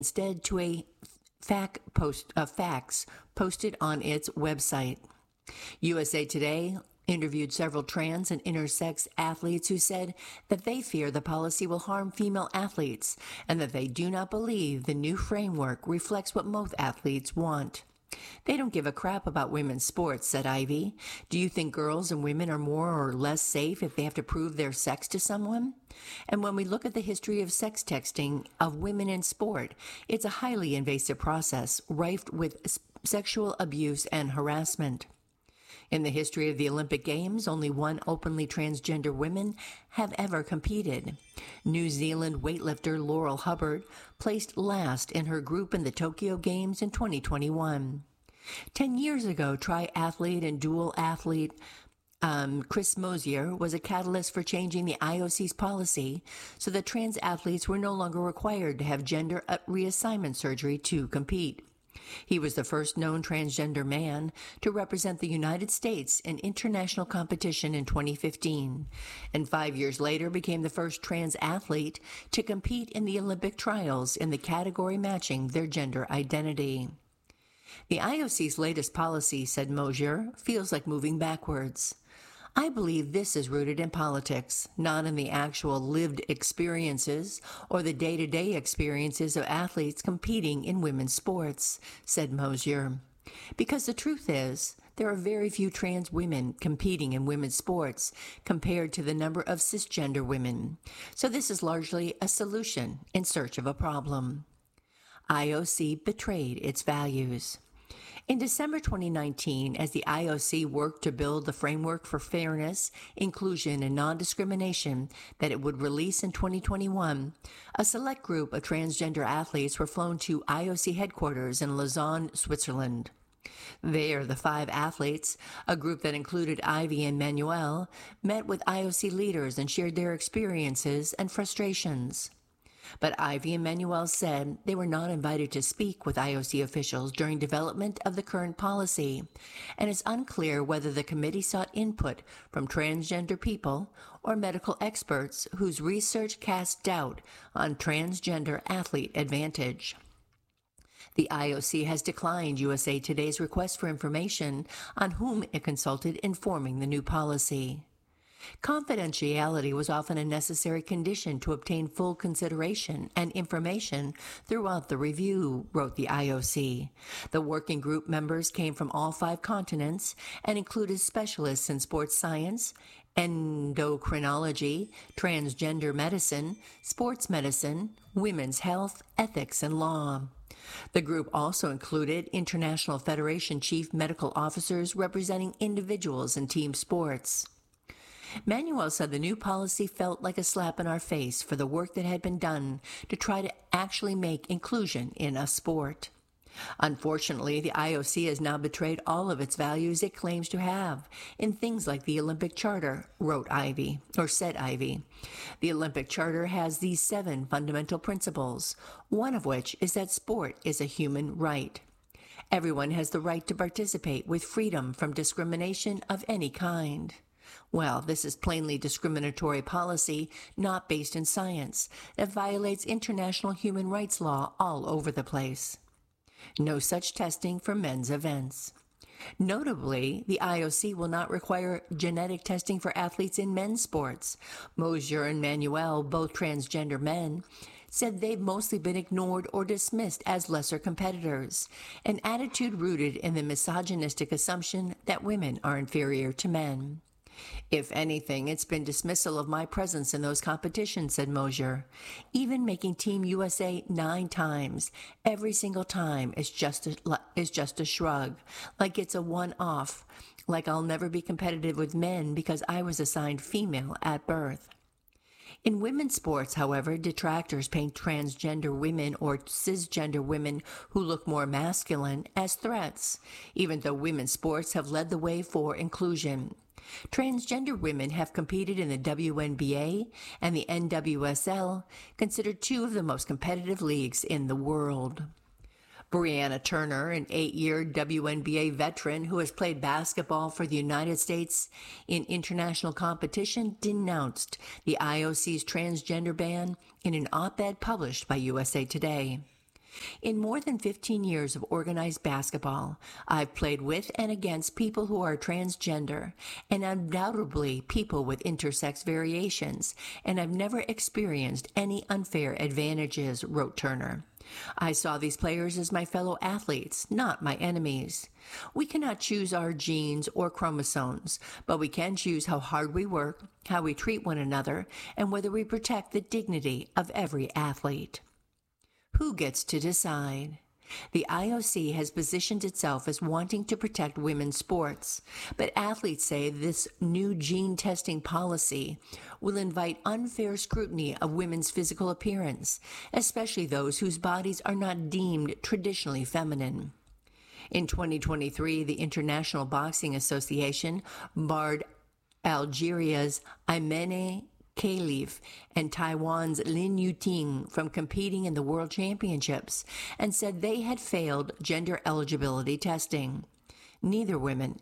instead to a fax posted on its website. USA Today interviewed several trans and intersex athletes who said that they fear the policy will harm female athletes and that they do not believe the new framework reflects what most athletes want. They don't give a crap about women's sports, said Ivy. Do you think girls and women are more or less safe if they have to prove their sex to someone? And when we look at the history of sex texting of women in sport, it's a highly invasive process, rife with sexual abuse and harassment. In the history of the Olympic Games, only one openly transgender woman have ever competed. New Zealand weightlifter Laurel Hubbard placed last in her group in the Tokyo Games in 2021. 10 years ago, triathlete and dual athlete Chris Mosier was a catalyst for changing the IOC's policy so that trans athletes were no longer required to have gender reassignment surgery to compete. He was the first known transgender man to represent the United States in international competition in 2015, and 5 years later became the first trans athlete to compete in the Olympic trials in the category matching their gender identity. The IOC's latest policy, said Mosier, feels like moving backwards. I believe this is rooted in politics, not in the actual lived experiences or the day-to-day experiences of athletes competing in women's sports, said Mosier. Because the truth is, there are very few trans women competing in women's sports compared to the number of cisgender women. So this is largely a solution in search of a problem. IOC betrayed its values. In December 2019, as the IOC worked to build the framework for fairness, inclusion, and non-discrimination that it would release in 2021, a select group of transgender athletes were flown to IOC headquarters in Lausanne, Switzerland. There, the 5 athletes, a group that included Ivy and Manuel, met with IOC leaders and shared their experiences and frustrations. But Ivy and Manuel said they were not invited to speak with IOC officials during development of the current policy, and it's unclear whether the committee sought input from transgender people or medical experts whose research cast doubt on transgender athlete advantage. The IOC has declined USA Today's request for information on whom it consulted in forming the new policy. Confidentiality was often a necessary condition to obtain full consideration and information throughout the review, wrote the IOC. The working group members came from all 5 continents and included specialists in sports science, endocrinology, transgender medicine, sports medicine, women's health, ethics, and law. The group also included International Federation chief medical officers representing individuals in team sports. Manuel said the new policy felt like a slap in our face for the work that had been done to try to actually make inclusion in a sport. Unfortunately, the IOC has now betrayed all of its values it claims to have in things like the Olympic Charter, said Ivy. The Olympic Charter has these 7 fundamental principles, one of which is that sport is a human right. Everyone has the right to participate with freedom from discrimination of any kind. Well, this is plainly discriminatory policy not based in science that violates international human rights law all over the place. No such testing for men's events. Notably, the IOC will not require genetic testing for athletes in men's sports. Mosier and Manuel, both transgender men, said they've mostly been ignored or dismissed as lesser competitors, an attitude rooted in the misogynistic assumption that women are inferior to men. If anything, it's been dismissal of my presence in those competitions, said Mosier. Even making Team USA 9 times, every single time is just a shrug, like it's a one-off, like I'll never be competitive with men because I was assigned female at birth. In women's sports, however, detractors paint transgender women or cisgender women who look more masculine as threats, even though women's sports have led the way for inclusion. Transgender women have competed in the WNBA and the NWSL, considered 2 of the most competitive leagues in the world. Brianna Turner, an 8-year WNBA veteran who has played basketball for the United States in international competition, denounced the IOC's transgender ban in an op-ed published by USA Today. In more than 15 years of organized basketball, I've played with and against people who are transgender, and undoubtedly people with intersex variations, and I've never experienced any unfair advantages, wrote Turner. I saw these players as my fellow athletes, not my enemies. We cannot choose our genes or chromosomes, but we can choose how hard we work, how we treat one another, and whether we protect the dignity of every athlete. Who gets to decide? The IOC has positioned itself as wanting to protect women's sports, but athletes say this new gene testing policy will invite unfair scrutiny of women's physical appearance, especially those whose bodies are not deemed traditionally feminine. In 2023, the International Boxing Association barred Algeria's Imane Khalif and Taiwan's Lin Yuting from competing in the World Championships and said they had failed gender eligibility testing. Neither woman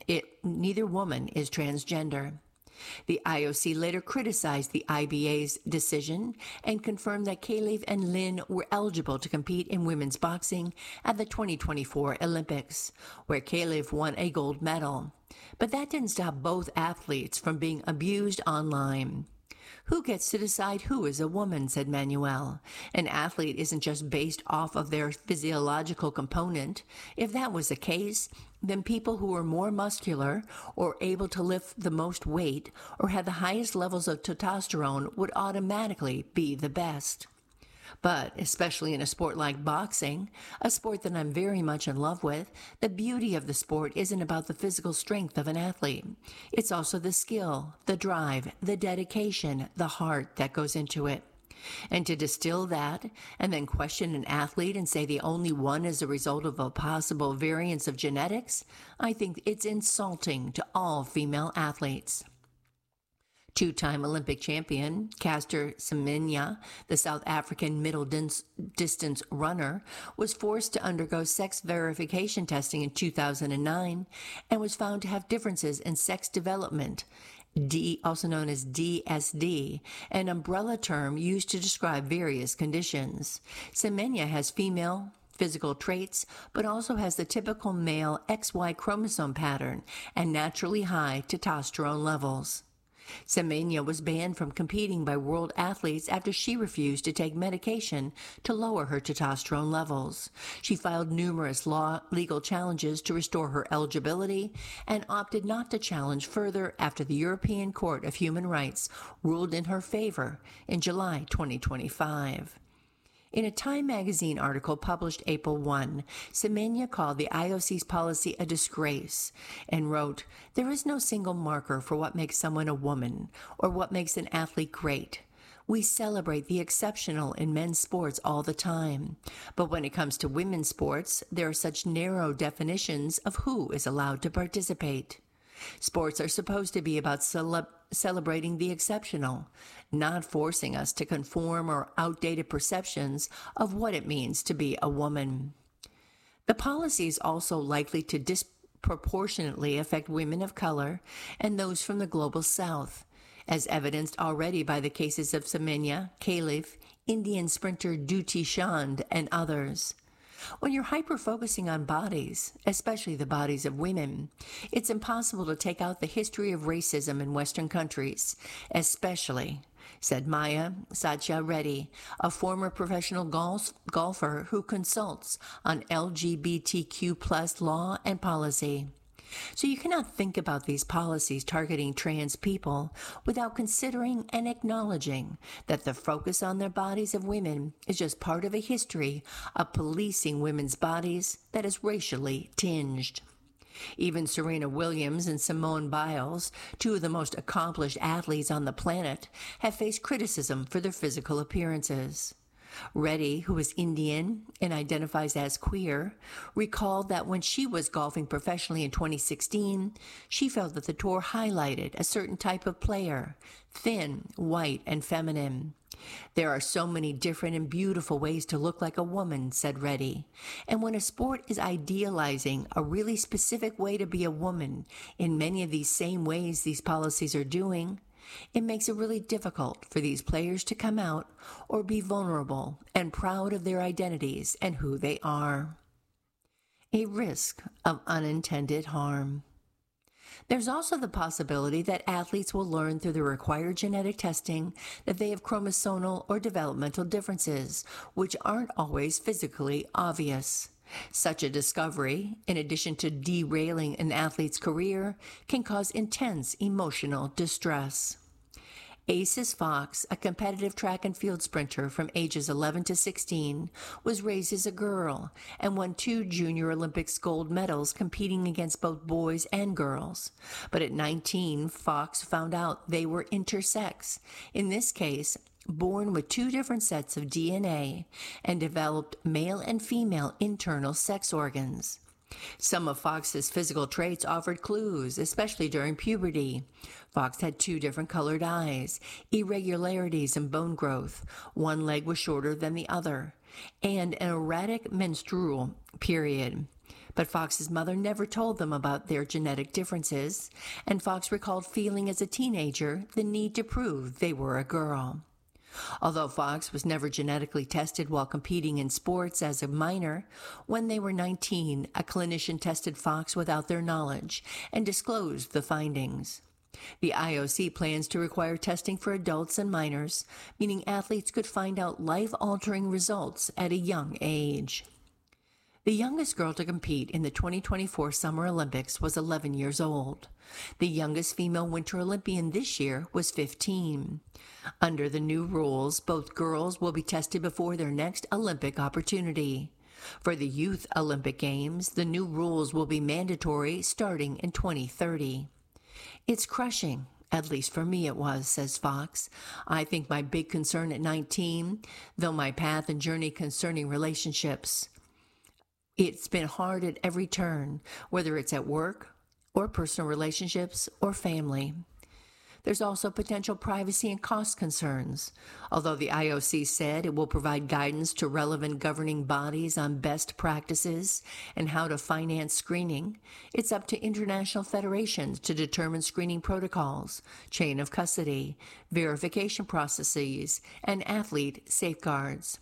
is transgender. The IOC later criticized the IBA's decision and confirmed that Khalif and Lin were eligible to compete in women's boxing at the 2024 Olympics, where Khalif won a gold medal. But that didn't stop both athletes from being abused online. Who gets to decide who is a woman, said Manuel. An athlete isn't just based off of their physiological component. If that was the case, then people who are more muscular or able to lift the most weight or have the highest levels of testosterone would automatically be the best. But, especially in a sport like boxing, a sport that I'm very much in love with, the beauty of the sport isn't about the physical strength of an athlete. It's also the skill, the drive, the dedication, the heart that goes into it. And to distill that and then question an athlete and say they only won as a result of a possible variance of genetics, I think it's insulting to all female athletes. Two-time Olympic champion Caster Semenya, the South African middle-distance runner, was forced to undergo sex verification testing in 2009 and was found to have differences in sex development, also known as DSD, an umbrella term used to describe various conditions. Semenya has female physical traits, but also has the typical male XY chromosome pattern and naturally high testosterone levels. Semenya was banned from competing by world athletes after she refused to take medication to lower her testosterone levels. She filed numerous legal challenges to restore her eligibility and opted not to challenge further after the European Court of Human Rights ruled in her favor in July 2025. In a Time magazine article published April 1, Semenya called the IOC's policy a disgrace and wrote, "There is no single marker for what makes someone a woman or what makes an athlete great. We celebrate the exceptional in men's sports all the time. But when it comes to women's sports, there are such narrow definitions of who is allowed to participate. Sports are supposed to be about celebrating the exceptional, not forcing us to conform or outdated perceptions of what it means to be a woman." The policy is also likely to disproportionately affect women of color and those from the global south, as evidenced already by the cases of Semenya, Khalif, Indian sprinter Dutee Chand, and others. When you're hyper-focusing on bodies, especially the bodies of women, it's impossible to take out the history of racism in Western countries, especially, said Maya Satya Reddy, a former professional golfer who consults on LGBTQ+ law and policy. So you cannot think about these policies targeting trans people without considering and acknowledging that the focus on their bodies of women is just part of a history of policing women's bodies that is racially tinged. Even Serena Williams and Simone Biles, two of the most accomplished athletes on the planet, have faced criticism for their physical appearances. Reddy, who is Indian and identifies as queer, recalled that when she was golfing professionally in 2016, she felt that the tour highlighted a certain type of player, thin, white, and feminine. "There are so many different and beautiful ways to look like a woman," said Reddy. "And when a sport is idealizing a really specific way to be a woman in many of these same ways these policies are doing, It makes it really difficult for these players to come out or be vulnerable and proud of their identities and who they are. A risk of unintended harm. There's also the possibility that athletes will learn through the required genetic testing that they have chromosomal or developmental differences, which aren't always physically obvious. Such a discovery, in addition to derailing an athlete's career, can cause intense emotional distress. Aces Fox, a competitive track and field sprinter from ages 11 to 16, was raised as a girl and won 2 Junior Olympics gold medals competing against both boys and girls. But at 19, Fox found out they were intersex, in this case, born with 2 different sets of DNA, and developed male and female internal sex organs. Some of Fox's physical traits offered clues, especially during puberty. Fox had 2 different colored eyes, irregularities in bone growth, one leg was shorter than the other, and an erratic menstrual period. But Fox's mother never told them about their genetic differences, and Fox recalled feeling as a teenager the need to prove they were a girl. Although Fox was never genetically tested while competing in sports as a minor, when they were 19, a clinician tested Fox without their knowledge and disclosed the findings. The IOC plans to require testing for adults and minors, meaning athletes could find out life-altering results at a young age. The youngest girl to compete in the 2024 Summer Olympics was 11 years old. The youngest female Winter Olympian this year was 15. Under the new rules, both girls will be tested before their next Olympic opportunity. For the Youth Olympic Games, the new rules will be mandatory starting in 2030. It's crushing. At least for me it was, says Fox. I think my big concern at 19, though my path and journey concerning relationships. It's been hard at every turn, whether it's at work or personal relationships or family. There's also potential privacy and cost concerns. Although the IOC said it will provide guidance to relevant governing bodies on best practices and how to finance screening, it's up to international federations to determine screening protocols, chain of custody, verification processes, and athlete safeguards.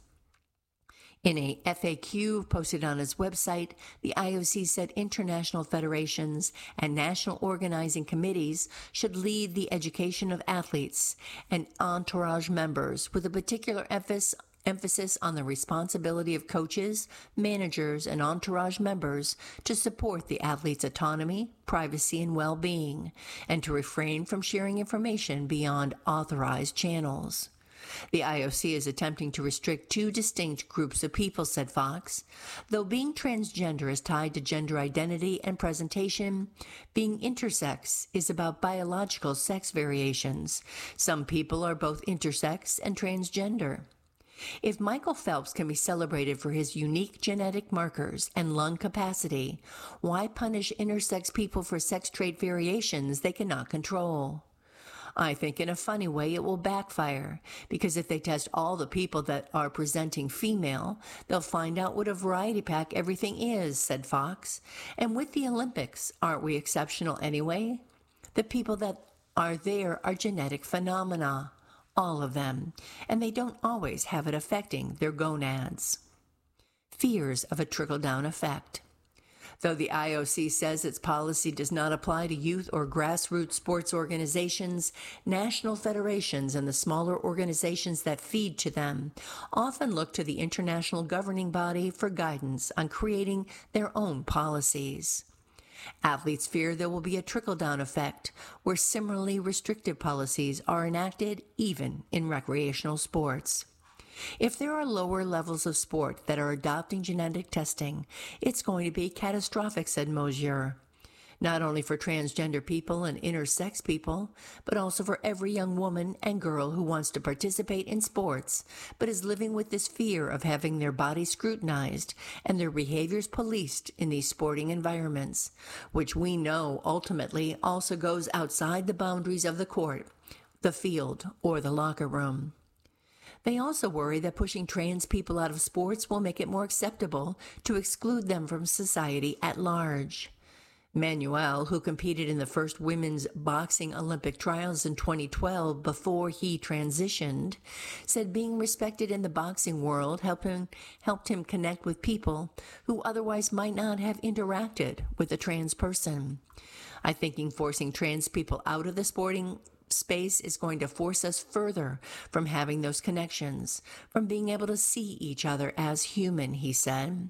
In a FAQ posted on its website, the IOC said international federations and national organizing committees should lead the education of athletes and entourage members, with a particular emphasis on the responsibility of coaches, managers, and entourage members to support the athlete's autonomy, privacy, and well-being, and to refrain from sharing information beyond authorized channels. The IOC is attempting to restrict 2 distinct groups of people, said Fox. Though being transgender is tied to gender identity and presentation, being intersex is about biological sex variations. Some people are both intersex and transgender. If Michael Phelps can be celebrated for his unique genetic markers and lung capacity, why punish intersex people for sex trait variations they cannot control? I think in a funny way it will backfire, because if they test all the people that are presenting female, they'll find out what a variety pack everything is, said Fox. And with the Olympics, aren't we exceptional anyway? The people that are there are genetic phenomena, all of them, and they don't always have it affecting their gonads. Fears of a trickle-down effect. Though the IOC says its policy does not apply to youth or grassroots sports organizations, national federations and the smaller organizations that feed to them often look to the international governing body for guidance on creating their own policies. Athletes fear there will be a trickle-down effect where similarly restrictive policies are enacted even in recreational sports. If there are lower levels of sport that are adopting genetic testing, it's going to be catastrophic, said Mosier. Not only for transgender people and intersex people, but also for every young woman and girl who wants to participate in sports, but is living with this fear of having their body scrutinized and their behaviors policed in these sporting environments, which we know ultimately also goes outside the boundaries of the court, the field, or the locker room. They also worry that pushing trans people out of sports will make it more acceptable to exclude them from society at large. Manuel, who competed in the first women's boxing Olympic trials in 2012 before he transitioned, said being respected in the boxing world helped him connect with people who otherwise might not have interacted with a trans person. I think forcing trans people out of the sporting space is going to force us further from having those connections, from being able to see each other as human, he said.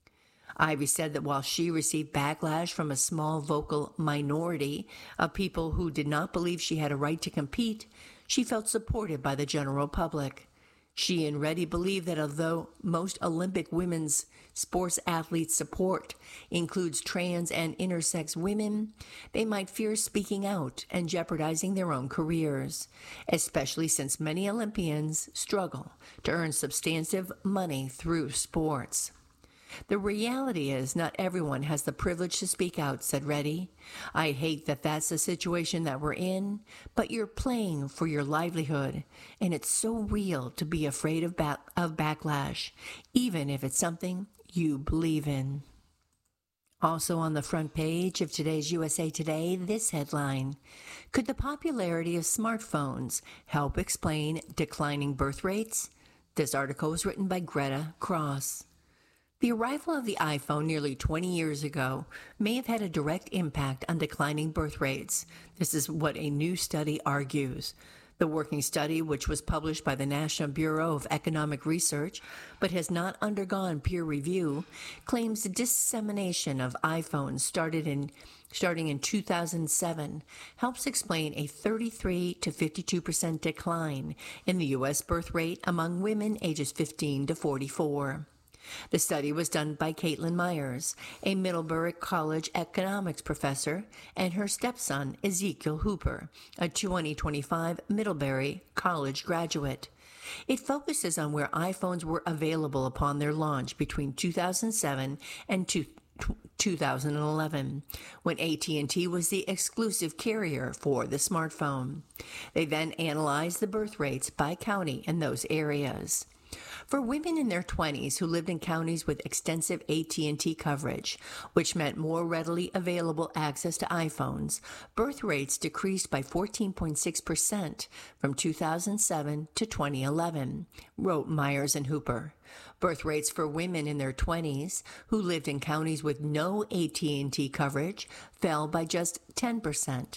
Ivy said that while she received backlash from a small vocal minority of people who did not believe she had a right to compete, she felt supported by the general public. She and Reddy believe that although most Olympic women's sports athletes' support includes trans and intersex women, they might fear speaking out and jeopardizing their own careers, especially since many Olympians struggle to earn substantive money through sports. The reality is not everyone has the privilege to speak out, said Reddy. I hate that that's the situation that we're in, but you're playing for your livelihood, and it's so real to be afraid of backlash, even if it's something you believe in. Also on the front page of today's USA Today, this headline: could the popularity of smartphones help explain declining birth rates? This article was written by Greta Cross. The arrival of the iPhone nearly 20 years ago may have had a direct impact on declining birth rates. This is what a new study argues. The working study, which was published by the National Bureau of Economic Research but has not undergone peer review, claims the dissemination of iPhones starting in 2007 helps explain a 33 to 52% decline in the U.S. birth rate among women ages 15 to 44. The study was done by Caitlin Myers, a Middlebury College economics professor, and her stepson, Ezekiel Hooper, a 2025 Middlebury College graduate. It focuses on where iPhones were available upon their launch between 2007 and 2011, when AT&T was the exclusive carrier for the smartphone. They then analyzed the birth rates by county in those areas. For women in their 20s who lived in counties with extensive AT&T coverage, which meant more readily available access to iPhones, birth rates decreased by 14.6% from 2007 to 2011, wrote Myers and Hooper. Birth rates for women in their 20s who lived in counties with no AT&T coverage fell by just 10%.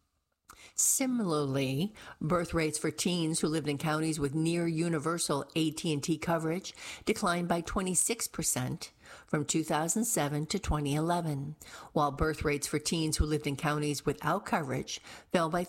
Similarly, birth rates for teens who lived in counties with near universal AT&T coverage declined by 26% from 2007 to 2011, while birth rates for teens who lived in counties without coverage fell by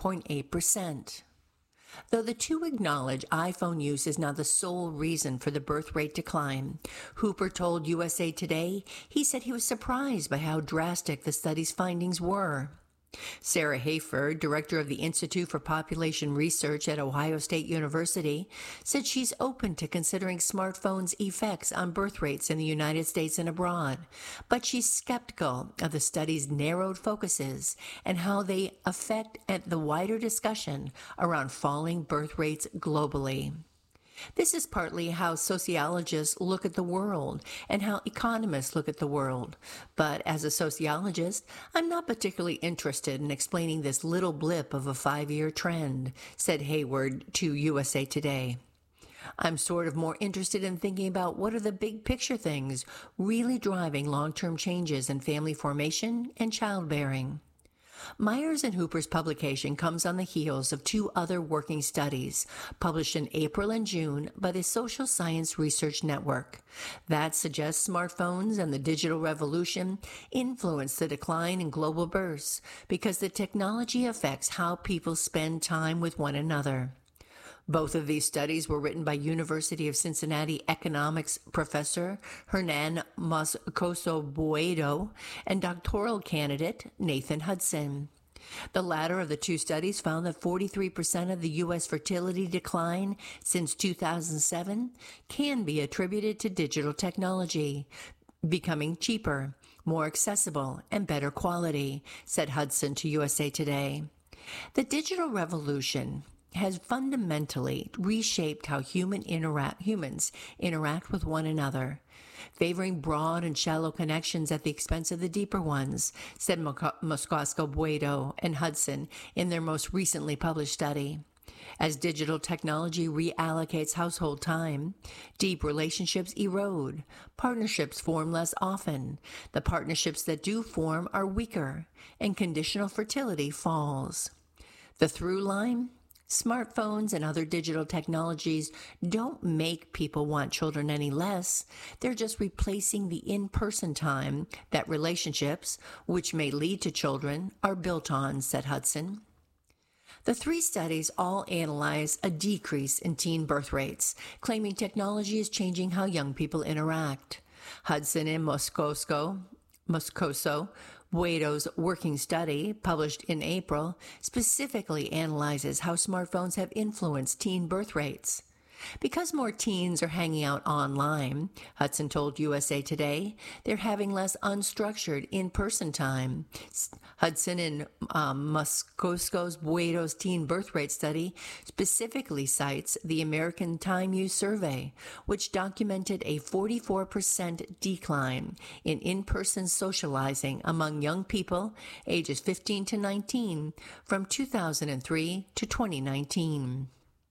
13.8%. Though the two acknowledge iPhone use is not the sole reason for the birth rate decline, Hooper told USA Today he said he was surprised by how drastic the study's findings were. Sarah Hayford, director of the Institute for Population Research at Ohio State University, said she's open to considering smartphones' effects on birth rates in the United States and abroad, but she's skeptical of the study's narrowed focuses and how they affect the wider discussion around falling birth rates globally. This is partly how sociologists look at the world and how economists look at the world. But as a sociologist, I'm not particularly interested in explaining this little blip of a 5-year trend, said Hayward to USA Today. I'm sort of more interested in thinking about what are the big picture things really driving long-term changes in family formation and childbearing. Myers and Hooper's publication comes on the heels of two other working studies published in April and June by the Social Science Research Network that suggests smartphones and the digital revolution influence the decline in global births because the technology affects how people spend time with one another. Both of these studies were written by University of Cincinnati economics professor Hernan Moscoso Boedo and doctoral candidate Nathan Hudson. The latter of the two studies found that 43% of the U.S. fertility decline since 2007 can be attributed to digital technology becoming cheaper, more accessible, and better quality, said Hudson to USA Today. The digital revolution has fundamentally reshaped how humans interact with one another. favoring broad and shallow connections at the expense of the deeper ones, said Moscoso, Buedo, and Hudson in their most recently published study. As digital technology reallocates household time, deep relationships erode, partnerships form less often, the partnerships that do form are weaker, and conditional fertility falls. The through line? Smartphones and other digital technologies don't make people want children any less. They're just replacing the in-person time that relationships, which may lead to children, are built on, said Hudson. The three studies all analyze a decrease in teen birth rates, claiming technology is changing how young people interact. Hudson and Moscoso, Buedo's working study, published in April, specifically analyzes how smartphones have influenced teen birth rates. Because more teens are hanging out online, Hudson told USA Today, they're having less unstructured in-person time. Hudson and Moscoso's Buedo's teen birth rate study specifically cites the American Time Use Survey, which documented a 44% decline in in-person socializing among young people ages 15 to 19 from 2003 to 2019.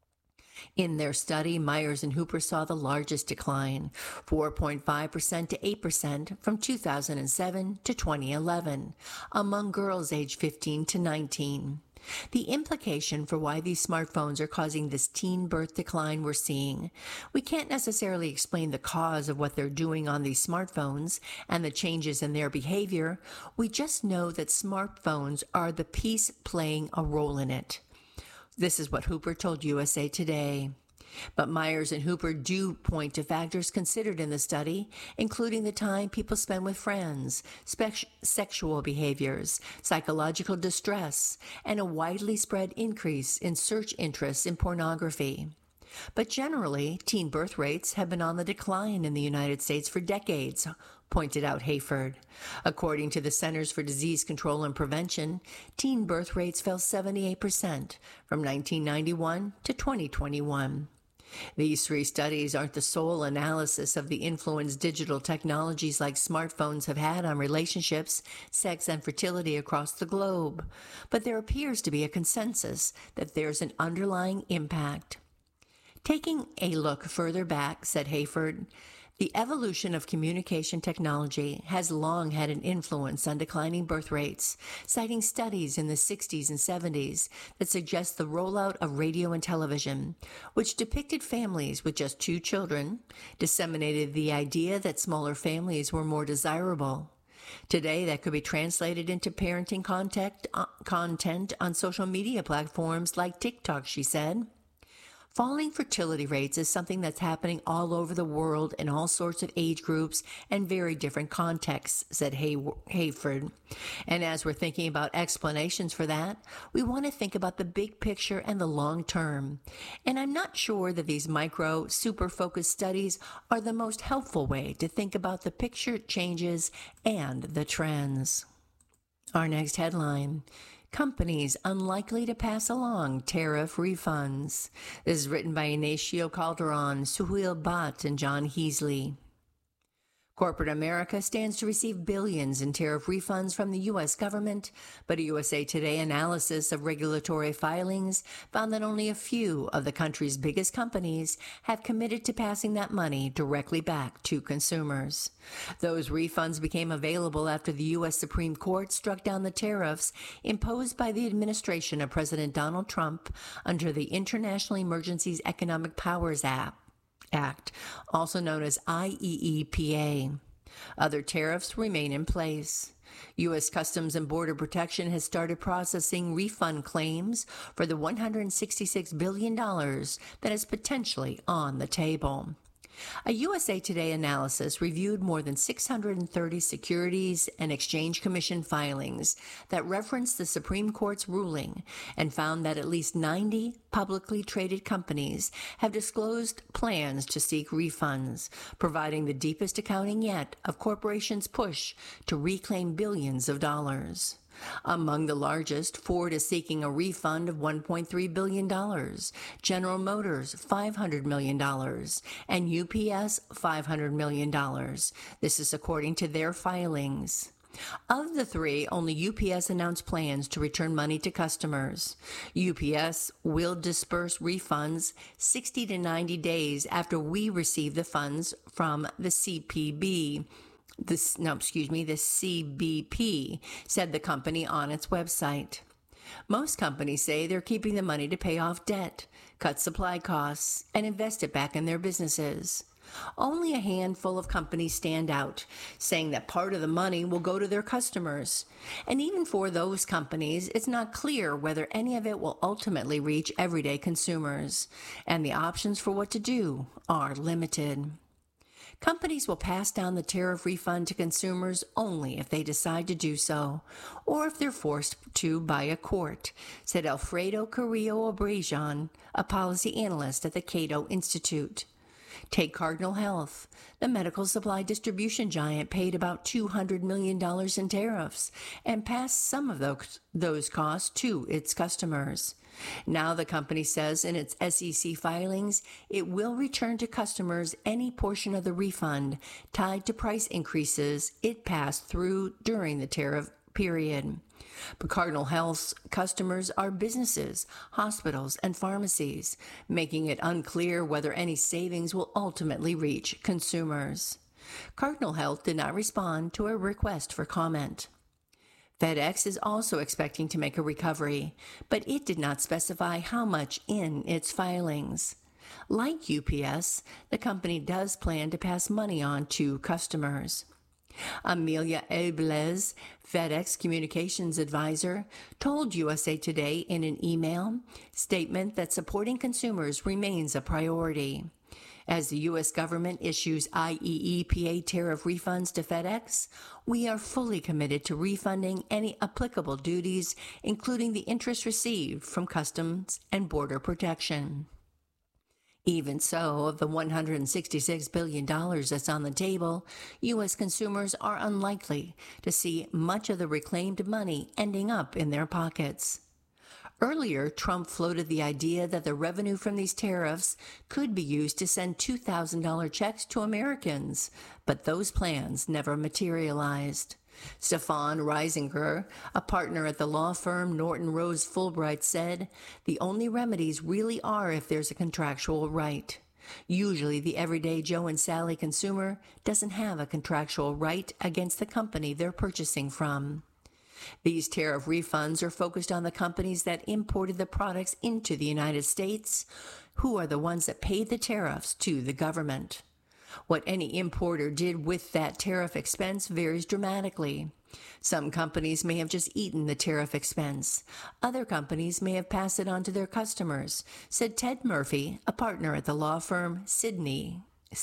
In their study, Myers and Hooper saw the largest decline, 4.5% to 8% from 2007 to 2011, among girls aged 15 to 19. The implication for why these smartphones are causing this teen birth decline we're seeing. We can't necessarily explain the cause of what they're doing on these smartphones and the changes in their behavior. We just know that smartphones are the piece playing a role in it. This is what Hooper told USA Today. But Myers and Hooper do point to factors considered in the study, including the time people spend with friends, sexual behaviors, psychological distress, and a widely spread increase in search interests in pornography. But generally, teen birth rates have been on the decline in the United States for decades, pointed out Hayford. According to the Centers for Disease Control and Prevention, teen birth rates fell 78% from 1991 to 2021. These three studies aren't the sole analysis of the influence digital technologies like smartphones have had on relationships, sex, and fertility across the globe, but there appears to be a consensus that there's an underlying impact. Taking a look further back, said Hayford, the evolution of communication technology has long had an influence on declining birth rates, citing studies in the 60s and 70s that suggest the rollout of radio and television, which depicted families with just 2 children, disseminated the idea that smaller families were more desirable. Today, that could be translated into parenting content on social media platforms like TikTok, she said. Falling fertility rates is something that's happening all over the world in all sorts of age groups and very different contexts, said Hayford. And as we're thinking about explanations for that, we want to think about the big picture and the long term. And I'm not sure that these micro, super-focused studies are the most helpful way to think about the picture changes and the trends. Our next headline: companies unlikely to pass along tariff refunds. This is written by Ignacio Calderon, Suhail Bhatt, and John Heasley. Corporate America stands to receive billions in tariff refunds from the U.S. government, but a USA Today analysis of regulatory filings found that only a few of the country's biggest companies have committed to passing that money directly back to consumers. Those refunds became available after the U.S. Supreme Court struck down the tariffs imposed by the administration of President Donald Trump under the International Emergencies Economic Powers Act, also known as IEEPA. Other tariffs remain in place. U.S. Customs and Border Protection has started processing refund claims for the $166 billion that is potentially on the table. A USA Today analysis reviewed more than 630 Securities and Exchange Commission filings that referenced the Supreme Court's ruling and found that at least 90 publicly traded companies have disclosed plans to seek refunds, providing the deepest accounting yet of corporations' push to reclaim billions of dollars. Among the largest, Ford is seeking a refund of $1.3 billion, General Motors $500 million, and UPS $500 million. This is according to their filings. Of the three, only UPS announced plans to return money to customers. UPS will disperse refunds 60 to 90 days after we receive the funds from the CBP, said the company on its website. Most companies say they're keeping the money to pay off debt, cut supply costs, and invest it back in their businesses. Only a handful of companies stand out, saying that part of the money will go to their customers. And even for those companies, it's not clear whether any of it will ultimately reach everyday consumers, and the options for what to do are limited. Companies will pass down the tariff refund to consumers only if they decide to do so, or if they're forced to by a court, said Alfredo Carrillo Obregon, a policy analyst at the Cato Institute. Take Cardinal Health. The medical supply distribution giant paid about $200 million in tariffs and passed some of those costs to its customers. Now the company says in its SEC filings it will return to customers any portion of the refund tied to price increases it passed through during the tariff period. But Cardinal Health's customers are businesses, hospitals, and pharmacies, making it unclear whether any savings will ultimately reach consumers. Cardinal Health did not respond to a request for comment. FedEx is also expecting to make a recovery, but it did not specify how much in its filings. Like UPS, the company does plan to pass money on to customers. Amelia Ablez, FedEx communications advisor, told USA Today in an email statement that supporting consumers remains a priority. As the U.S. government issues IEEPA tariff refunds to FedEx, we are fully committed to refunding any applicable duties, including the interest received from Customs and Border Protection. Even so, of the $166 billion that's on the table, U.S. consumers are unlikely to see much of the reclaimed money ending up in their pockets. Earlier, Trump floated the idea that the revenue from these tariffs could be used to send $2,000 checks to Americans, but those plans never materialized. Stefan Reisinger, a partner at the law firm Norton Rose Fulbright, said, "The only remedies really are if there's a contractual right. Usually the everyday Joe and Sally consumer doesn't have a contractual right against the company they're purchasing from." These tariff refunds are focused on the companies that imported the products into the United States, who are the ones that paid the tariffs to the government. What any importer did with that tariff expense varies dramatically. Some companies may have just eaten the tariff expense. Other companies may have passed it on to their customers, said Ted Murphy, a partner at the law firm Sidley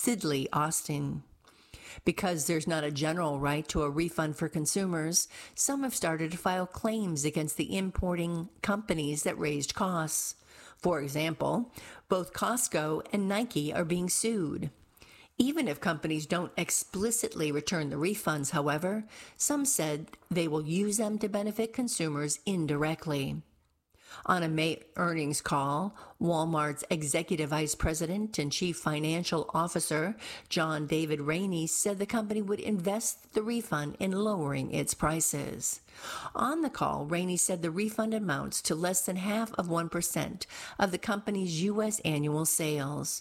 Austin. Because there's not a general right to a refund for consumers, some have started to file claims against the importing companies that raised costs. For example, both Costco and Nike are being sued. Even if companies don't explicitly return the refunds, however, some said they will use them to benefit consumers indirectly. On a May earnings call, Walmart's Executive Vice President and Chief Financial Officer, John David Rainey, said the company would invest the refund in lowering its prices. On the call, Rainey said the refund amounts to less than 0.5% of the company's U.S. annual sales.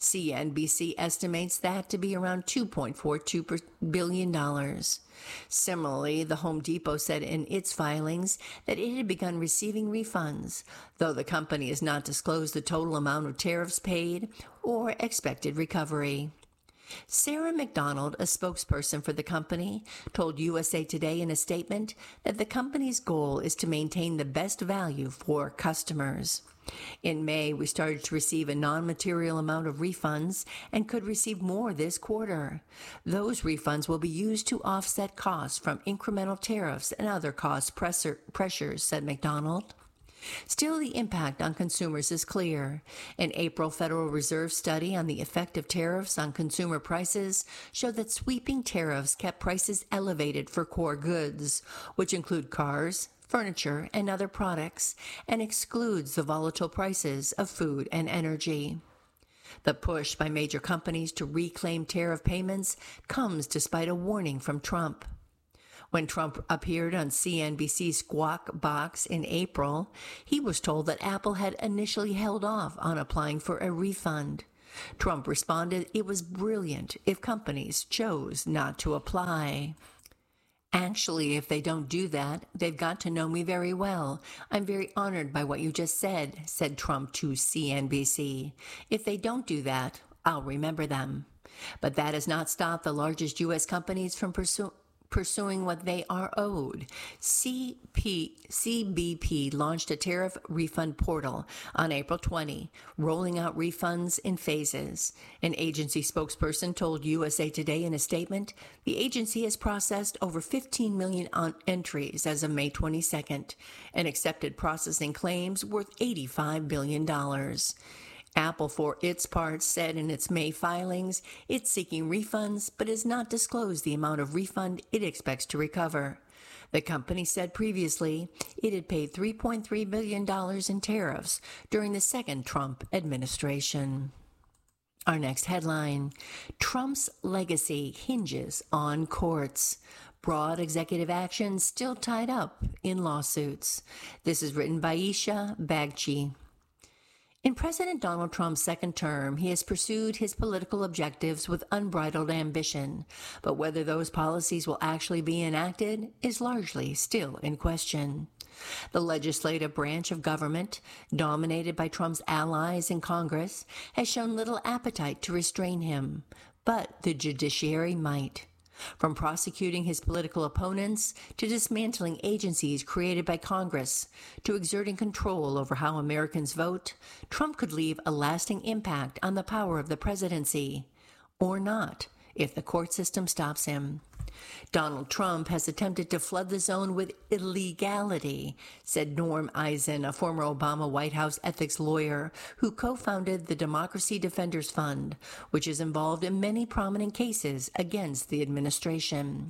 CNBC estimates that to be around $2.42 billion. Similarly, the Home Depot said in its filings that it had begun receiving refunds, though the company has not disclosed the total amount of tariffs paid or expected recovery. Sarah McDonald, a spokesperson for the company, told USA Today in a statement that the company's goal is to maintain the best value for customers. In May, we started to receive a non-material amount of refunds and could receive more this quarter. Those refunds will be used to offset costs from incremental tariffs and other cost pressures, said McDonald. Still, the impact on consumers is clear. An April Federal Reserve study on the effect of tariffs on consumer prices showed that sweeping tariffs kept prices elevated for core goods, which include cars, furniture, and other products, and excludes the volatile prices of food and energy. The push by major companies to reclaim tariff payments comes despite a warning from Trump. When Trump appeared on CNBC's Squawk Box in April, he was told that Apple had initially held off on applying for a refund. Trump responded it was brilliant if companies chose not to apply. Actually, if they don't do that, they've got to know me very well. I'm very honored by what you just said Trump to CNBC. If they don't do that, I'll remember them. But that has not stopped the largest U.S. companies from pursuing what they are owed. CBP launched a tariff refund portal on April 20, rolling out refunds in phases. An agency spokesperson told USA Today in a statement, the agency has processed over 15 million entries as of May 22nd and accepted processing claims worth $85 billion. Apple, for its part, said in its May filings it's seeking refunds but has not disclosed the amount of refund it expects to recover. The company said previously it had paid $3.3 billion in tariffs during the second Trump administration. Our next headline, Trump's legacy hinges on courts. Broad executive action still tied up in lawsuits. This is written by Isha Bagchi. In President Donald Trump's second term, he has pursued his political objectives with unbridled ambition, but whether those policies will actually be enacted is largely still in question. The legislative branch of government, dominated by Trump's allies in Congress, has shown little appetite to restrain him, but the judiciary might. From prosecuting his political opponents to dismantling agencies created by Congress to exerting control over how Americans vote, Trump could leave a lasting impact on the power of the presidency, or not, if the court system stops him. Donald Trump has attempted to flood the zone with illegality, said Norm Eisen, a former Obama White House ethics lawyer who co-founded the Democracy Defenders Fund, which is involved in many prominent cases against the administration.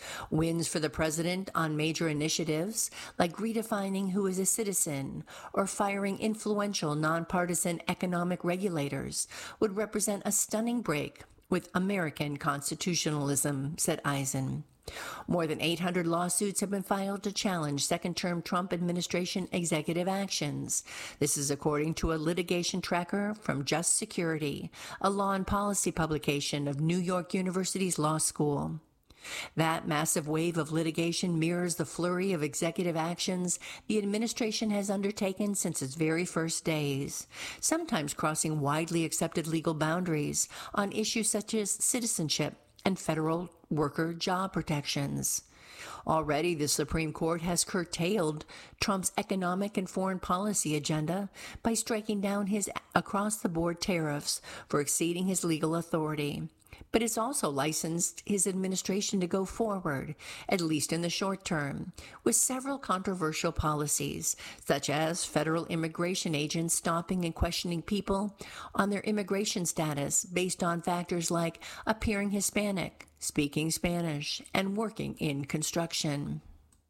Wins for the president on major initiatives like redefining who is a citizen or firing influential nonpartisan economic regulators would represent a stunning break with American constitutionalism, said Eisen. More than 800 lawsuits have been filed to challenge second-term Trump administration executive actions. This is according to a litigation tracker from Just Security, a law and policy publication of New York University's law school. That massive wave of litigation mirrors the flurry of executive actions the administration has undertaken since its very first days, sometimes crossing widely accepted legal boundaries on issues such as citizenship and federal worker job protections. Already, the Supreme Court has curtailed Trump's economic and foreign policy agenda by striking down his across-the-board tariffs for exceeding his legal authority. But it's also licensed his administration to go forward, at least in the short term, with several controversial policies, such as federal immigration agents stopping and questioning people on their immigration status based on factors like appearing Hispanic, speaking Spanish, and working in construction.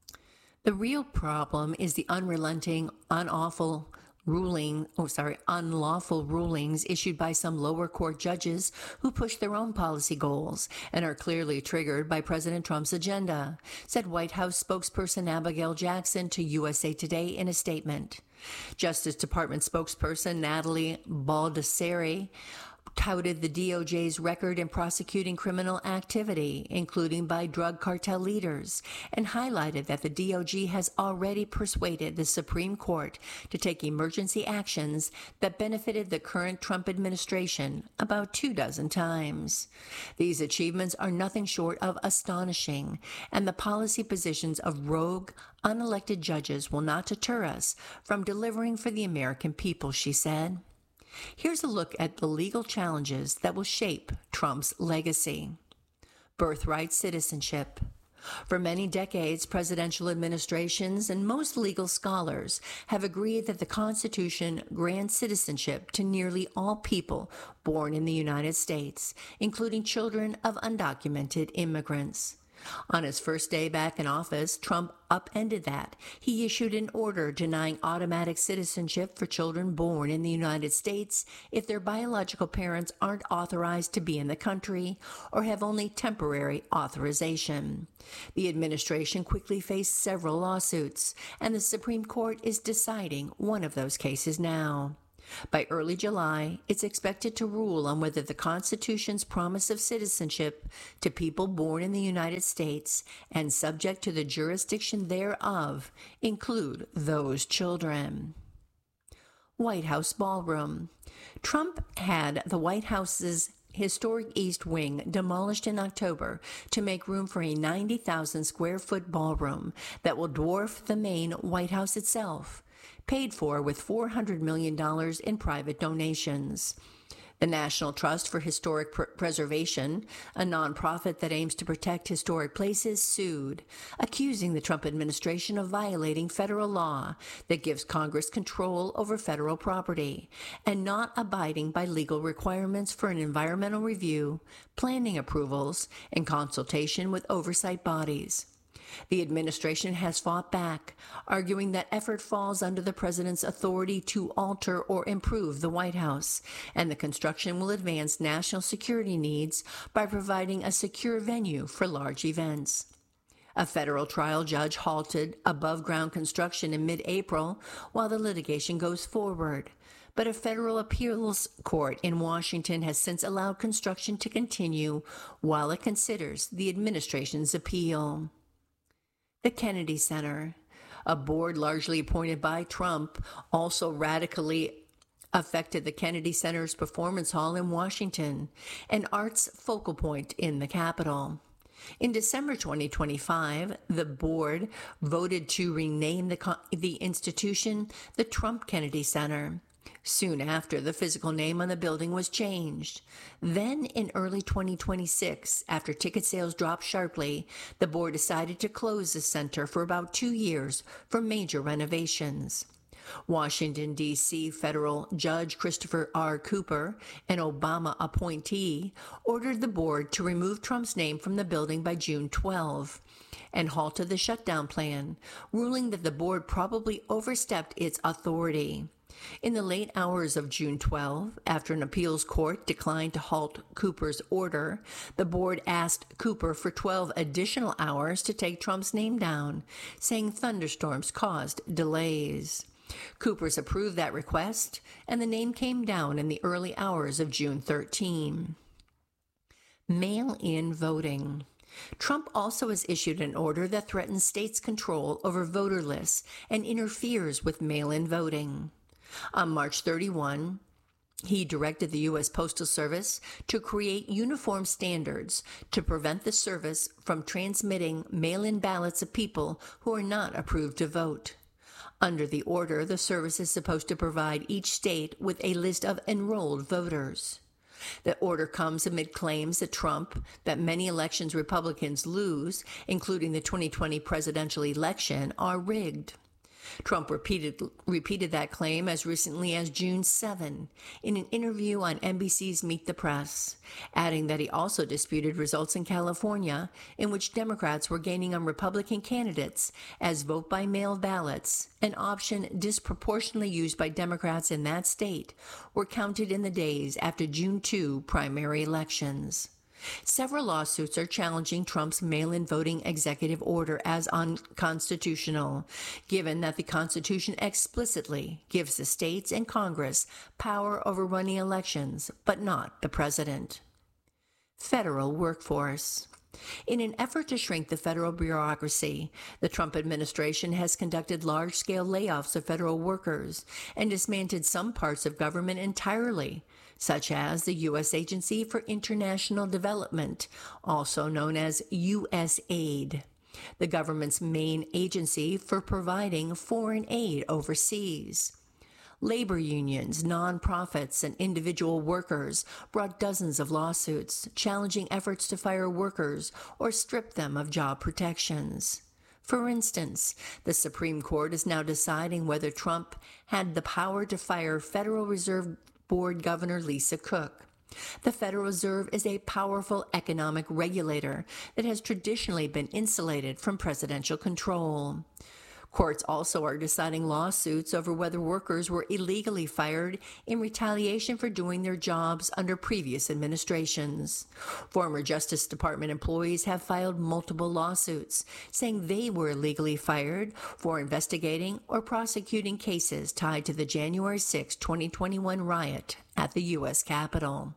The real problem is the unrelenting, unlawful rulings issued by some lower court judges who push their own policy goals and are clearly triggered by President Trump's agenda, said White House spokesperson Abigail Jackson to USA Today in a statement. Justice Department spokesperson Natalie Baldessari touted the DOJ's record in prosecuting criminal activity, including by drug cartel leaders, and highlighted that the DOJ has already persuaded the Supreme Court to take emergency actions that benefited the current Trump administration about 24 times. These achievements are nothing short of astonishing, and the policy positions of rogue, unelected judges will not deter us from delivering for the American people, she said. Here's a look at the legal challenges that will shape Trump's legacy. Birthright citizenship. For many decades, presidential administrations and most legal scholars have agreed that the Constitution grants citizenship to nearly all people born in the United States, including children of undocumented immigrants. On his first day back in office, Trump upended that. He issued an order denying automatic citizenship for children born in the United States if their biological parents aren't authorized to be in the country or have only temporary authorization. The administration quickly faced several lawsuits, and the Supreme Court is deciding one of those cases now. By early July, it's expected to rule on whether the Constitution's promise of citizenship to people born in the United States and subject to the jurisdiction thereof include those children. White House Ballroom. Trump had the White House's historic East Wing demolished in October to make room for a 90,000 square foot ballroom that will dwarf the main White House itself, paid for with $400 million in private donations. The National Trust for Historic Preservation, a nonprofit that aims to protect historic places, sued, accusing the Trump administration of violating federal law that gives Congress control over federal property and not abiding by legal requirements for an environmental review, planning approvals, and consultation with oversight bodies. The administration has fought back, arguing that effort falls under the president's authority to alter or improve the White House, and the construction will advance national security needs by providing a secure venue for large events. A federal trial judge halted above-ground construction in mid-April while the litigation goes forward. But a federal appeals court in Washington has since allowed construction to continue while it considers the administration's appeal. The Kennedy Center, a board largely appointed by Trump, also radically affected the Kennedy Center's Performance Hall in Washington, an arts focal point in the Capitol. In December 2025, the board voted to rename the institution the Trump Kennedy Center. Soon after, the physical name on the building was changed. Then, in early 2026, after ticket sales dropped sharply, the board decided to close the center for about 2 years for major renovations. Washington, D.C. federal judge Christopher R. Cooper, an Obama appointee, ordered the board to remove Trump's name from the building by June 12 and halted the shutdown plan, ruling that the board probably overstepped its authority. In the late hours of June 12, after an appeals court declined to halt Cooper's order, the board asked Cooper for 12 additional hours to take Trump's name down, saying thunderstorms caused delays. Cooper's approved that request, and the name came down in the early hours of June 13. Mail-in voting. Trump also has issued an order that threatens states' control over voter lists and interferes with mail-in voting. On March 31, he directed the U.S. Postal Service to create uniform standards to prevent the service from transmitting mail-in ballots of people who are not approved to vote. Under the order, the service is supposed to provide each state with a list of enrolled voters. The order comes amid claims that many elections Republicans lose, including the 2020 presidential election, are rigged. Trump repeated that claim as recently as June 7 in an interview on NBC's Meet the Press, adding that he also disputed results in California in which Democrats were gaining on Republican candidates as vote-by-mail ballots, an option disproportionately used by Democrats in that state, were counted in the days after June 2 primary elections. Several lawsuits are challenging Trump's mail-in voting executive order as unconstitutional, given that the Constitution explicitly gives the states and Congress power over running elections, but not the president. Federal workforce. In an effort to shrink the federal bureaucracy, the Trump administration has conducted large-scale layoffs of federal workers and dismantled some parts of government entirely, such as the U.S. Agency for International Development, also known as USAID, the government's main agency for providing foreign aid overseas. Labor unions, nonprofits, and individual workers brought dozens of lawsuits challenging efforts to fire workers or strip them of job protections. For instance, the Supreme Court is now deciding whether Trump had the power to fire Federal Reserve Board Governor Lisa Cook. The Federal Reserve is a powerful economic regulator that has traditionally been insulated from presidential control. Courts also are deciding lawsuits over whether workers were illegally fired in retaliation for doing their jobs under previous administrations. Former Justice Department employees have filed multiple lawsuits, saying they were illegally fired for investigating or prosecuting cases tied to the January 6, 2021 riot at the U.S. Capitol.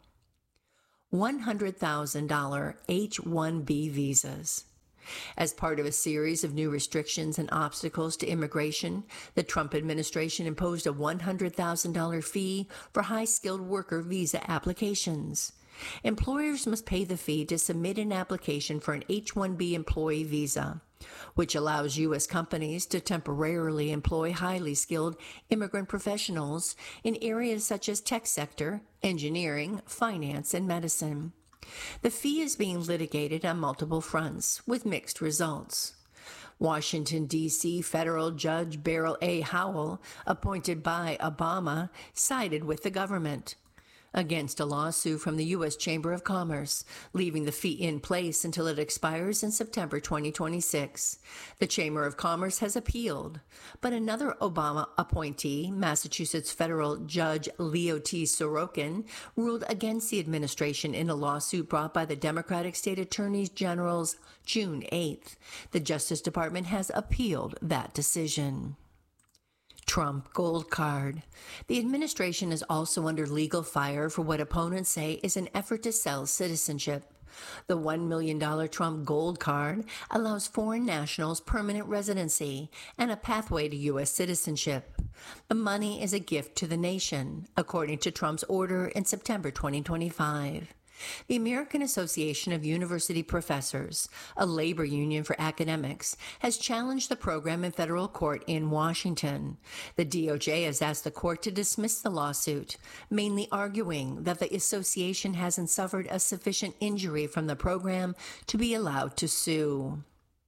$100,000 H-1B visas. As part of a series of new restrictions and obstacles to immigration, the Trump administration imposed a $100,000 fee for high-skilled worker visa applications. Employers must pay the fee to submit an application for an H-1B employee visa, which allows U.S. companies to temporarily employ highly skilled immigrant professionals in areas such as tech sector, engineering, finance, and medicine. The fee is being litigated on multiple fronts, with mixed results. Washington, D.C. Federal Judge Beryl A. Howell, appointed by Obama, sided with the government against a lawsuit from the U.S. Chamber of Commerce, leaving the fee in place until it expires in September 2026. The Chamber of Commerce has appealed, but another Obama appointee, Massachusetts federal judge Leo T. Sorokin, ruled against the administration in a lawsuit brought by the Democratic state attorneys generals June 8th. The Justice Department has appealed that decision. Trump gold card. The administration is also under legal fire for what opponents say is an effort to sell citizenship. The $1 million Trump gold card allows foreign nationals permanent residency and a pathway to U.S. citizenship. The money is a gift to the nation, according to Trump's order in September 2025. The American Association of University Professors, a labor union for academics, has challenged the program in federal court in Washington. The DOJ has asked the court to dismiss the lawsuit, mainly arguing that the association hasn't suffered a sufficient injury from the program to be allowed to sue.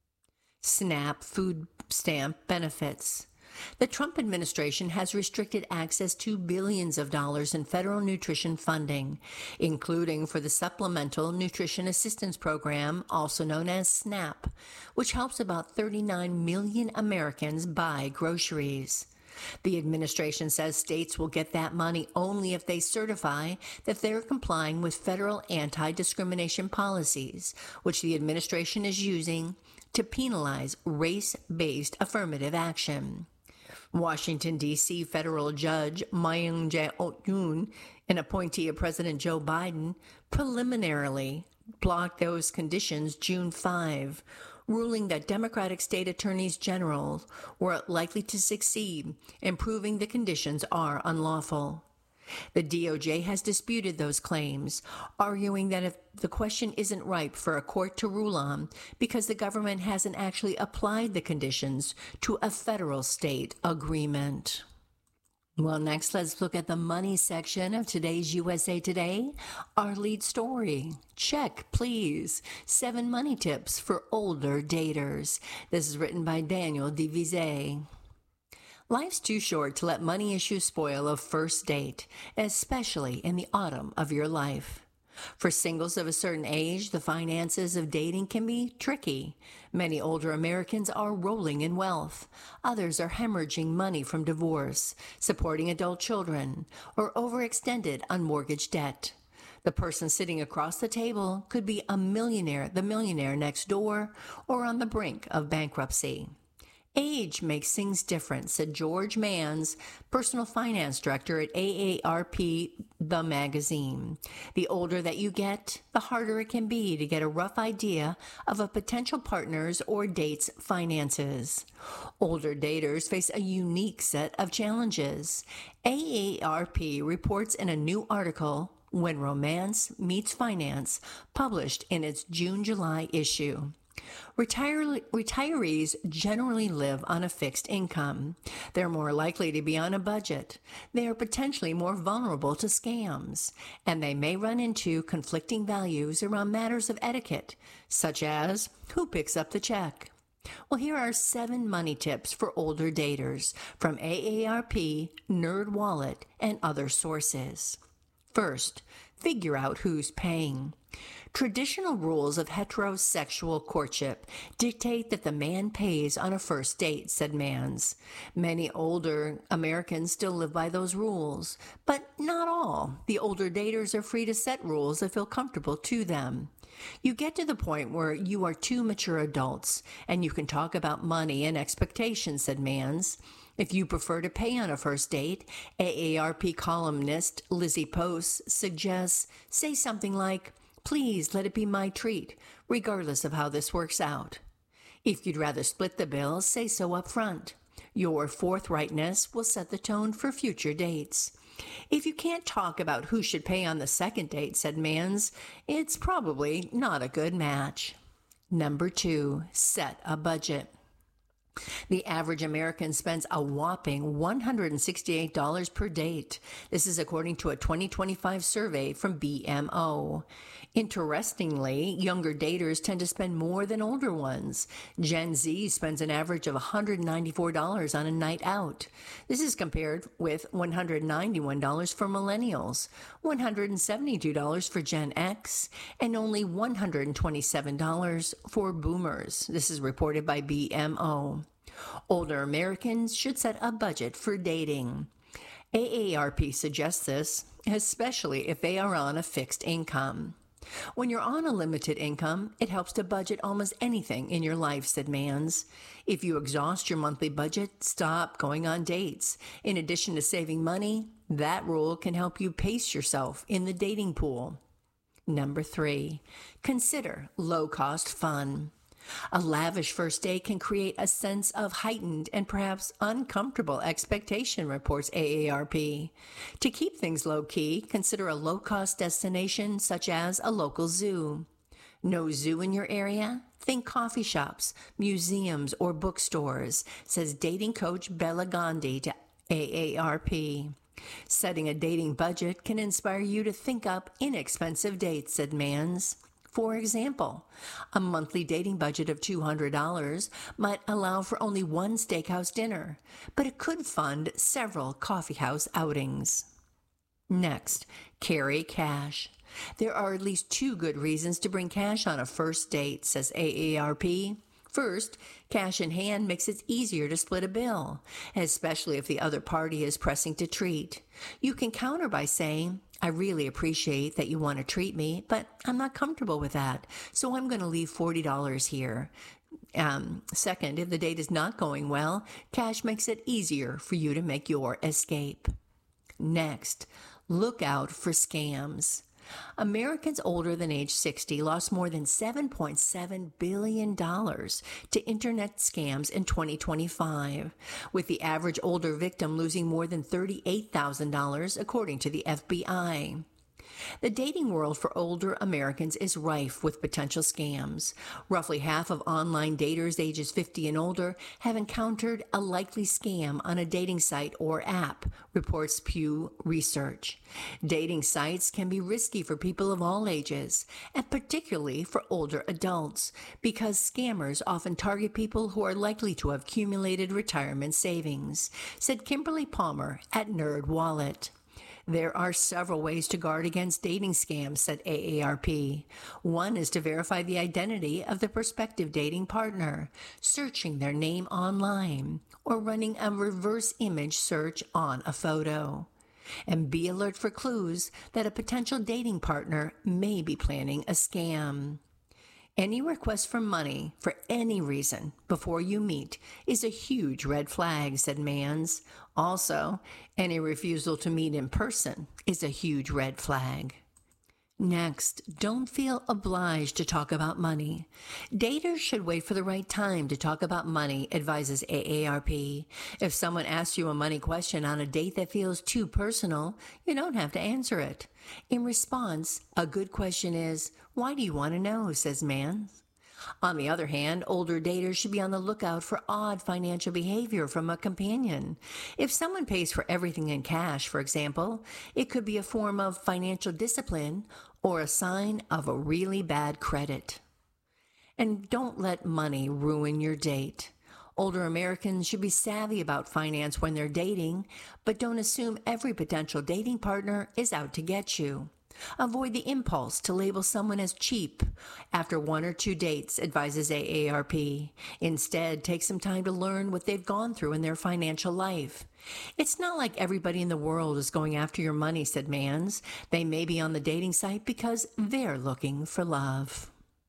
SNAP food stamp benefits. The Trump administration has restricted access to billions of dollars in federal nutrition funding, including for the Supplemental Nutrition Assistance Program, also known as SNAP, which helps about 39 million Americans buy groceries. The administration says states will get that money only if they certify that they're complying with federal anti-discrimination policies, which the administration is using to penalize race-based affirmative action. Washington, D.C. federal judge Myung Jae-yoon, an appointee of President Joe Biden, preliminarily blocked those conditions June 5, ruling that Democratic state attorneys general were likely to succeed in proving the conditions are unlawful. The DOJ has disputed those claims, arguing that if the question isn't ripe for a court to rule on because the government hasn't actually applied the conditions to a federal-state agreement. Well, next, let's look at the money section of today's USA Today. Our lead story. Check, please. 7 money tips for older daters. This is written by Daniel DeVise. Life's too short to let money issues spoil a first date, especially in the autumn of your life. For singles of a certain age, the finances of dating can be tricky. Many older Americans are rolling in wealth. Others are hemorrhaging money from divorce, supporting adult children, or overextended on mortgage debt. The person sitting across the table could be the millionaire next door, or on the brink of bankruptcy. Age makes things different, said George Manns, personal finance director at AARP, the magazine. The older that you get, the harder it can be to get a rough idea of a potential partner's or date's finances. Older daters face a unique set of challenges. AARP reports in a new article, When Romance Meets Finance, published in its June-July issue. Retirees generally live on a fixed income. They're more likely to be on a budget. They are potentially more vulnerable to scams, and they may run into conflicting values around matters of etiquette, such as who picks up the check. Well, here are 7 money tips for older daters from AARP, NerdWallet, and other sources. First, figure out who's paying. Traditional rules of heterosexual courtship dictate that the man pays on a first date, said Manns. Many older Americans still live by those rules, but not all. The older daters are free to set rules that feel comfortable to them. You get to the point where you are two mature adults, and you can talk about money and expectations, said Manns. If you prefer to pay on a first date, AARP columnist Lizzie Post suggests say something like, "Please let it be my treat, regardless of how this works out." If you'd rather split the bill, say so up front. Your forthrightness will set the tone for future dates. If you can't talk about who should pay on the second date, said Manns, it's probably not a good match. Number 2, set a budget. The average American spends a whopping $168 per date. This is according to a 2025 survey from BMO. Interestingly, younger daters tend to spend more than older ones. Gen Z spends an average of $194 on a night out. This is compared with $191 for millennials, $172 for Gen X, and only $127 for boomers. This is reported by BMO. Older Americans should set a budget for dating. AARP suggests this, especially if they are on a fixed income. When you're on a limited income, it helps to budget almost anything in your life, said Manns. If you exhaust your monthly budget, stop going on dates. In addition to saving money, that rule can help you pace yourself in the dating pool. Number 3, consider low-cost fun. A lavish first date can create a sense of heightened and perhaps uncomfortable expectation, reports AARP. To keep things low-key, consider a low-cost destination such as a local zoo. No zoo in your area? Think coffee shops, museums, or bookstores, says dating coach Bella Gandhi to AARP. Setting a dating budget can inspire you to think up inexpensive dates, said Manns. For example, a monthly dating budget of $200 might allow for only one steakhouse dinner, but it could fund several coffeehouse outings. Next, carry cash. There are at least 2 good reasons to bring cash on a first date, says AARP. First, cash in hand makes it easier to split a bill, especially if the other party is pressing to treat. You can counter by saying, "I really appreciate that you want to treat me, but I'm not comfortable with that, so I'm going to leave $40 here." Second, if the date is not going well, cash makes it easier for you to make your escape. Next, look out for scams. Americans older than age 60 lost more than $7.7 billion to internet scams in 2025, with the average older victim losing more than $38,000, according to the FBI. The dating world for older Americans is rife with potential scams. Roughly half of online daters ages 50 and older have encountered a likely scam on a dating site or app, reports Pew Research. Dating sites can be risky for people of all ages, and particularly for older adults, because scammers often target people who are likely to have accumulated retirement savings, said Kimberly Palmer at NerdWallet. There are several ways to guard against dating scams, said AARP. One is to verify the identity of the prospective dating partner, searching their name online, or running a reverse image search on a photo. And be alert for clues that a potential dating partner may be planning a scam. Any request for money for any reason before you meet is a huge red flag, said Manns. Also, any refusal to meet in person is a huge red flag. Next, don't feel obliged to talk about money. Daters should wait for the right time to talk about money, advises AARP. If someone asks you a money question on a date that feels too personal, you don't have to answer it. In response, a good question is, "Why do you want to know?" says Manns. On the other hand, older daters should be on the lookout for odd financial behavior from a companion. If someone pays for everything in cash, for example, it could be a form of financial discipline or a sign of a really bad credit. And don't let money ruin your date. Older Americans should be savvy about finance when they're dating, but don't assume every potential dating partner is out to get you. Avoid the impulse to label someone as cheap after 1 or 2 dates, advises AARP. Instead, take some time to learn what they've gone through in their financial life. It's not like everybody in the world is going after your money, said Manns. They may be on the dating site because they're looking for love.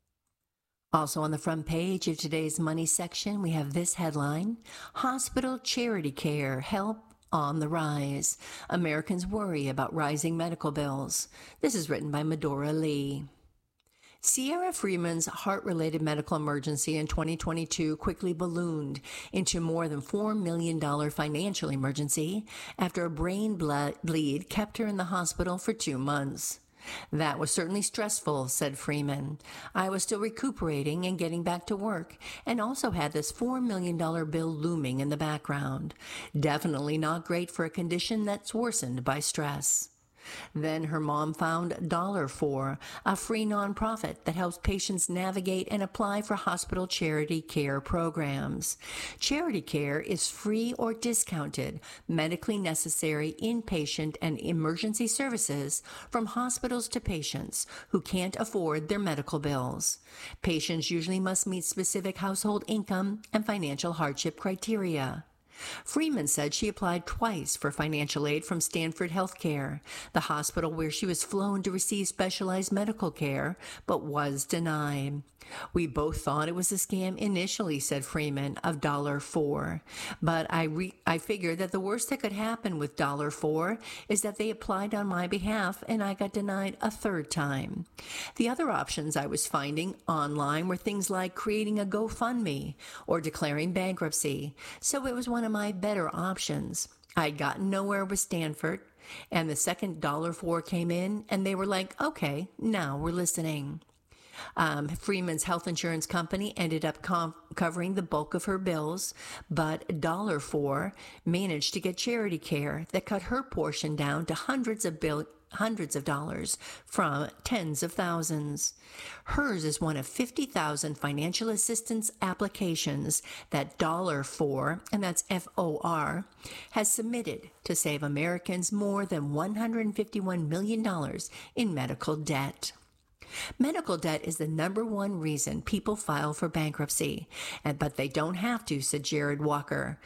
Also on the front page of today's Money section, we have this headline: Hospital charity care help on the rise. Americans worry about rising medical bills. This is written by Medora Lee. Sierra Freeman's heart-related medical emergency in 2022 quickly ballooned into more than $4 million financial emergency after a brain bleed kept her in the hospital for 2 months. That was certainly stressful, said Freeman. I was still recuperating and getting back to work, and also had this $4 million bill looming in the background. Definitely not great for a condition that's worsened by stress. Then her mom found $4, a free nonprofit that helps patients navigate and apply for hospital charity care programs. Charity care is free or discounted, medically necessary inpatient and emergency services from hospitals to patients who can't afford their medical bills. Patients usually must meet specific household income and financial hardship criteria. Freeman said she applied twice for financial aid from Stanford Healthcare, the hospital where she was flown to receive specialized medical care, but was denied. We both thought it was a scam initially, said Freeman, of $4. But I figured that the worst that could happen with $4 is that they applied on my behalf and I got denied a 3rd time. The other options I was finding online were things like creating a GoFundMe or declaring bankruptcy, so it was one of my better options. I'd gotten nowhere with Stanford, and the second $4 came in, and they were like, okay, now we're listening. Freeman's health insurance company ended up covering the bulk of her bills, but $4 managed to get charity care that cut her portion down to hundreds of dollars from tens of thousands. Hers is one of 50,000 financial assistance applications that $4, and that's FOR, has submitted to save Americans more than $151 million in medical debt. Medical debt is the #1 reason people file for bankruptcy, but they don't have to, said Jared Walker,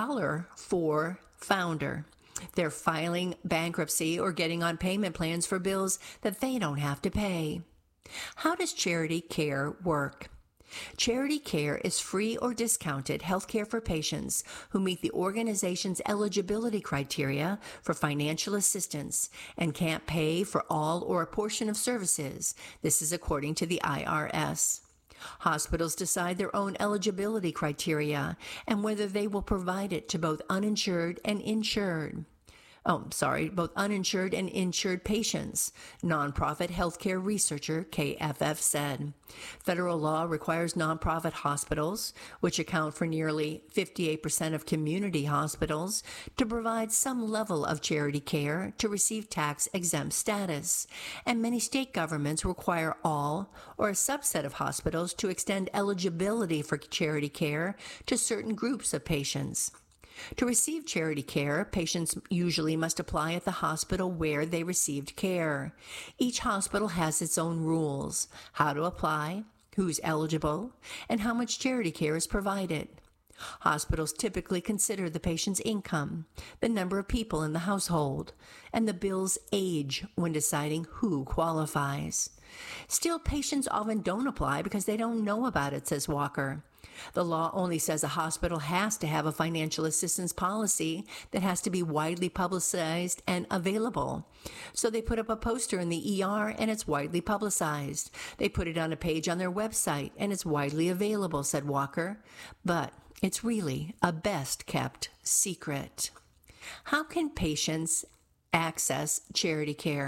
$4 founder. They're filing bankruptcy or getting on payment plans for bills that they don't have to pay. How does charity care work? Charity care is free or discounted health care for patients who meet the organization's eligibility criteria for financial assistance and can't pay for all or a portion of services. This is according to the IRS. Hospitals decide their own eligibility criteria and whether they will provide it to both uninsured and insured. Both uninsured and insured patients, nonprofit healthcare researcher KFF said. Federal law requires nonprofit hospitals, which account for nearly 58% of community hospitals, to provide some level of charity care to receive tax-exempt status. And many state governments require all or a subset of hospitals to extend eligibility for charity care to certain groups of patients. To receive charity care, patients usually must apply at the hospital where they received care. Each hospital has its own rules: how to apply, who's eligible, and how much charity care is provided. Hospitals typically consider the patient's income, the number of people in the household, and the bill's age when deciding who qualifies. Still, patients often don't apply because they don't know about it, says Walker. The law only says a hospital has to have a financial assistance policy that has to be widely publicized and available. So they put up a poster in the ER and it's widely publicized. They put it on a page on their website and it's widely available, said Walker. But it's really a best-kept secret. How can patients access charity care?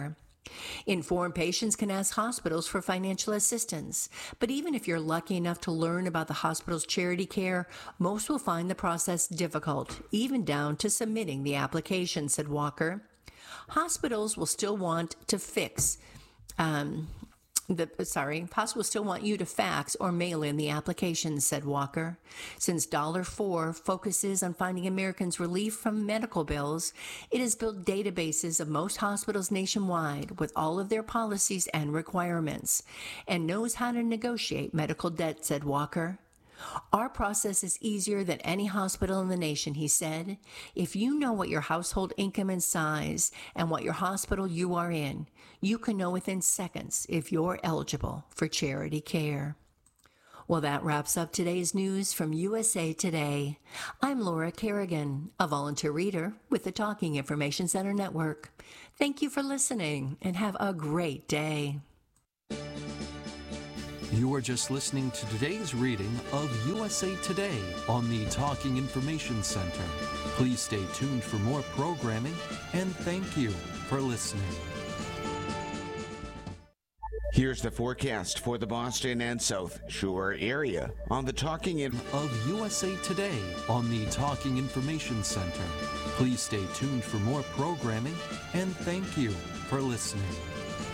Informed patients can ask hospitals for financial assistance, but even if you're lucky enough to learn about the hospital's charity care, most will find the process difficult, even down to submitting the application, said Walker. Hospitals will still want to hospitals still want you to fax or mail in the application, said Walker. Since $4 focuses on finding Americans relief from medical bills, it has built databases of most hospitals nationwide with all of their policies and requirements, and knows how to negotiate medical debt, said Walker. Our process is easier than any hospital in the nation, he said. If you know what your household income and size and what your hospital you are in, you can know within seconds if you're eligible for charity care. Well, that wraps up today's news from USA Today. I'm Laura Kerrigan, a volunteer reader with the Talking Information Center Network. Thank you for listening and have a great day. You are just listening to today's reading of USA Today on the Talking Information Center. Please stay tuned for more programming, and thank you for listening. Here's the forecast for the Boston and South Shore area on the Talking of USA Today on the Talking Information Center. Please stay tuned for more programming, and thank you for listening.